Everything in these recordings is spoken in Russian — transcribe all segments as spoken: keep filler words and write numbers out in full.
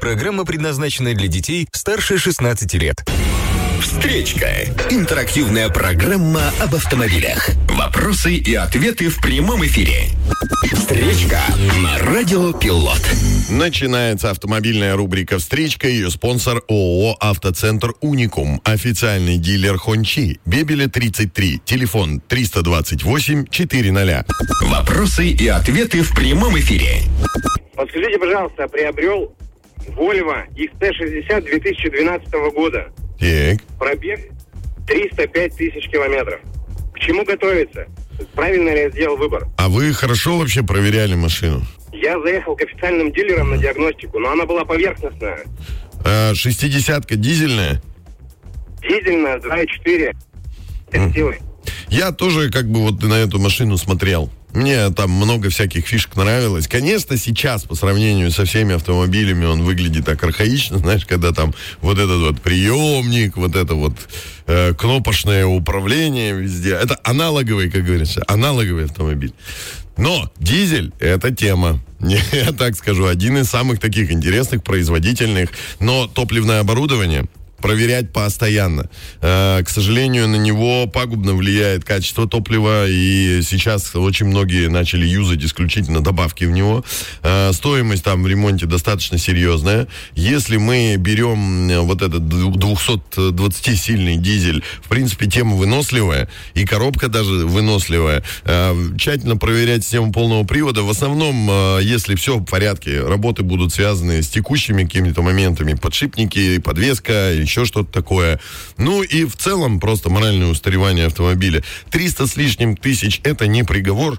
Программа предназначена для детей старше шестнадцати лет. Встречка. Интерактивная программа об автомобилях. Вопросы и ответы в прямом эфире. Встречка на Радио Пилот. Начинается автомобильная рубрика «Встречка». Ее спонсор ООО «Автоцентр Уникум». Официальный дилер Хончи. Бебеля тридцать три. Телефон триста двадцать восемь четыреста. Вопросы и ответы в прямом эфире. Подскажите, пожалуйста, приобрел Volvo икс тэ шестьдесят две тысячи двенадцатого года. Так. Пробег триста пять тысяч километров. К чему готовиться? Правильно ли я сделал выбор? А вы хорошо вообще проверяли машину? Я заехал к официальным дилерам на диагностику, но она была поверхностная. А, шестидесятка дизельная? Дизельная, два и четыре. Mm. силы. Я тоже как бы вот на эту машину смотрел. Мне там много всяких фишек нравилось. Конечно, сейчас по сравнению со всеми автомобилями он выглядит так архаично, знаешь, когда там вот этот вот приемник, вот это вот э, кнопочное управление везде. Это аналоговый, как говорится, аналоговый автомобиль. Но дизель – это тема. Я так скажу, один из самых таких интересных, производительных. Но топливное оборудование проверять постоянно. Э, к сожалению, на него пагубно влияет качество топлива, и сейчас очень многие начали юзать исключительно добавки в него. Э, стоимость там в ремонте достаточно серьезная. Если мы берем вот этот двухсотдвадцатисильный дизель, в принципе, тема выносливая, и коробка даже выносливая. Э, тщательно проверять систему полного привода. В основном, э, если все в порядке, работы будут связаны с текущими какими-то моментами. Подшипники, подвеска, еще что-то такое. Ну и в целом просто моральное устаревание автомобиля. триста с лишним тысяч — это не приговор,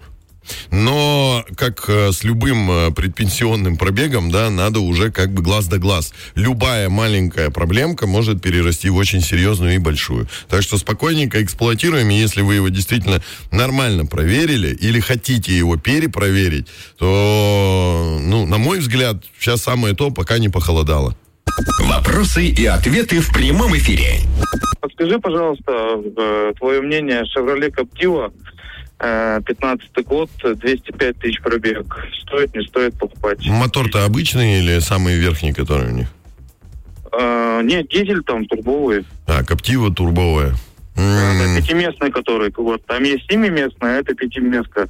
но как э, с любым э, предпенсионным пробегом, да, надо уже как бы глаз да глаз. Любая маленькая проблемка может перерасти в очень серьезную и большую. Так что спокойненько эксплуатируем, и если вы его действительно нормально проверили или хотите его перепроверить, то, ну, на мой взгляд, сейчас самое то, пока не похолодало. Вопросы и ответы в прямом эфире. Подскажи, пожалуйста, твое мнение. Chevrolet Captiva, пятнадцатый год, двести пять тысяч пробег. Стоит, не стоит покупать? Мотор-то обычный или самый верхний, который у них? А, нет, дизель там турбовый. А, Captiva турбовая. Mm. Пятиместный, который. Вот, там есть семиместная, а это пятиместка.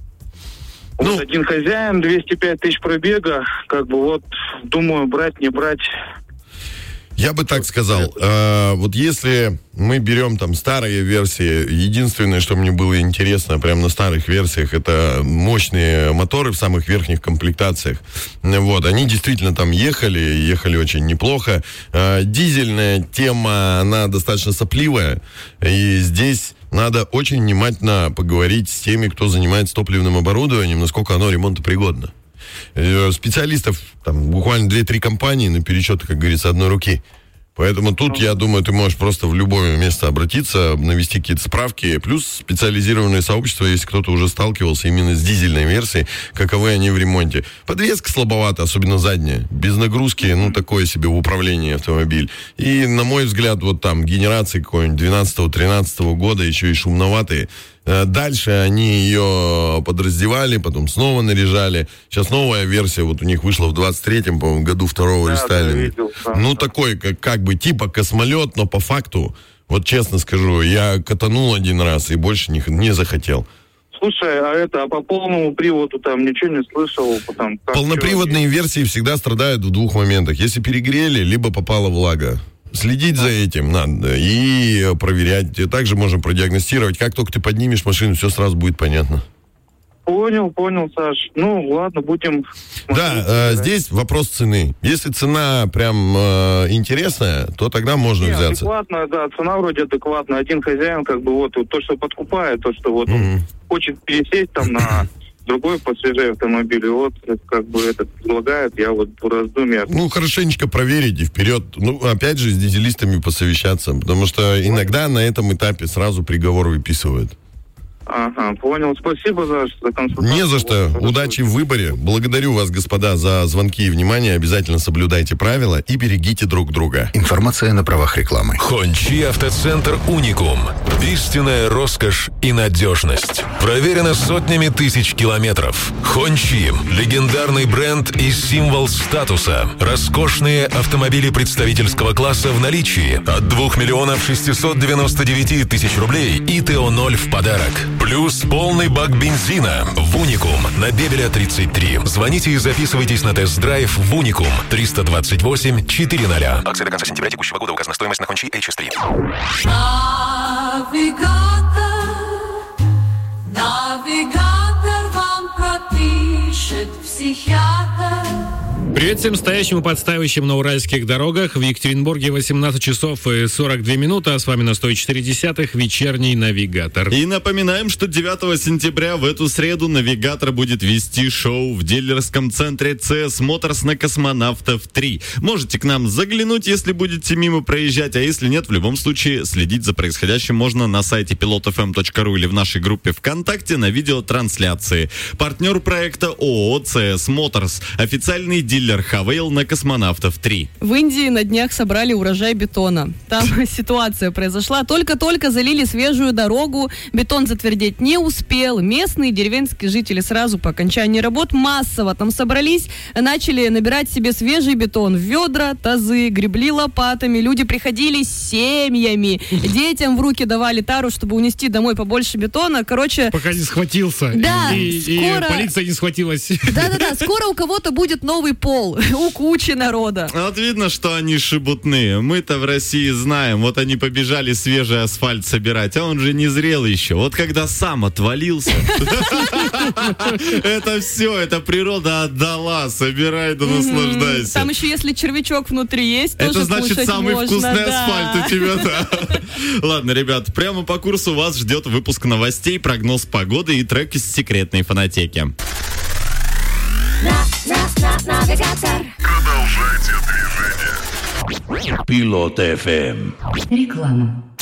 Ну, вот один хозяин, двести пять тысяч пробега, как бы вот, думаю, брать, не брать. Я бы так сказал, э, вот если мы берем там старые версии, единственное, что мне было интересно прямо на старых версиях, это мощные моторы в самых верхних комплектациях. Вот, они действительно там ехали, ехали очень неплохо. Э, дизельная тема, она достаточно сопливая, и здесь надо очень внимательно поговорить с теми, кто занимается топливным оборудованием, насколько оно ремонтопригодно. Специалистов там буквально две-три компании на пересчет, как говорится, одной руки. Поэтому тут, я думаю, ты можешь просто в любое место обратиться, навести какие-то справки. Плюс специализированное сообщество, если кто-то уже сталкивался именно с дизельной версией, каковы они в ремонте. Подвеска слабовата, особенно задняя. Без нагрузки, ну, такое себе в управлении автомобиль. И, на мой взгляд, вот там генерации какой-нибудь двенадцатого-тринадцатого года еще и шумноватые. Дальше они ее подраздевали, потом снова наряжали. Сейчас новая версия, вот у них вышла в двадцать третьем, по-моему, году второго да, рестайлинга. Да, ну, да. такой, как, как бы, типа космолет, но по факту, вот честно скажу, я катанул один раз и больше не, не захотел. Слушай, а это, а по полному приводу там ничего не слышал? Там, как Полноприводные чего? версии всегда страдают в двух моментах. Если перегрели, либо попала влага. Следить за этим надо и проверять. Также можем продиагностировать. Как только ты поднимешь машину, все сразу будет понятно. Понял, понял, Саш. Ну, ладно, будем... Да, э, здесь вопрос цены. Если цена прям э, интересная, то тогда можно Не, взяться. Адекватная, да, цена вроде адекватная. Один хозяин, как бы, вот, вот то, что подкупает, то, что вот Mm-hmm. он хочет пересесть там на другой посвежее автомобиль, и вот, как бы, этот предлагает, я вот в раздумье. Ну, хорошенечко проверить и вперед. Ну, опять же, с дизелистами посовещаться, потому что иногда на этом этапе сразу приговор выписывают. Ага, понял. Спасибо за, за консультацию. Не за что. Удачи в выборе. Благодарю вас, господа, за звонки и внимание. Обязательно соблюдайте правила и берегите друг друга. Информация на правах рекламы. Хончи Автоцентр Уникум. Истинная роскошь и надежность. Проверено сотнями тысяч километров. Хончи – легендарный бренд и символ статуса. Роскошные автомобили представительского класса в наличии. От двух миллионов шестисот девяноста девяти тысяч рублей и ТО ноль в подарок. Плюс полный бак бензина в Уникум на Бебеля тридцать три. Звоните и записывайтесь на тест-драйв в Уникум триста двадцать восемь четыреста. Акция до конца сентября текущего года. Указана стоимость на Хончи эйч эс три. Навигатор, навигатор вам пропишет психиатр. Привет всем стоящим и подставящим на уральских дорогах. В Екатеринбурге восемнадцать часов и сорок две минуты, а с вами на сто четыре десятых вечерний навигатор. И напоминаем, что девятого сентября в эту среду навигатор будет вести шоу в дилерском центре си эс Motors на Космонавтов три. Можете к нам заглянуть, если будете мимо проезжать, а если нет, в любом случае следить за происходящим можно на сайте пилот эф эм точка ру или в нашей группе ВКонтакте на видеотрансляции. Партнер проекта ООО си эс Motors, официальный дилер Хавейл на Космонавтов три. В Индии на днях собрали урожай бетона. Там ситуация произошла. Только-только залили свежую дорогу, бетон затвердеть не успел. Местные деревенские жители сразу по окончании работ массово там собрались, начали набирать себе свежий бетон в ведра, тазы, гребли лопатами. Люди приходили с семьями. Детям в руки давали тару, чтобы унести домой побольше бетона. Короче... Пока не схватился. Да, и, скоро... и полиция не схватилась. Да-да-да, скоро у кого-то будет новый пол. У кучи народа. Вот видно, что они шебутные. Мы-то в России знаем. Вот они побежали свежий асфальт собирать, а он же не зрел еще. Вот когда сам отвалился, это все, это природа отдала. Собирай да наслаждайся. Там еще если червячок внутри есть, тоже это значит самый можно, вкусный да. асфальт у тебя, да. Ладно, ребят, прямо по курсу вас ждет выпуск новостей, прогноз погоды и трек из секретной фонотеки. Пилот эф эм. Реклама.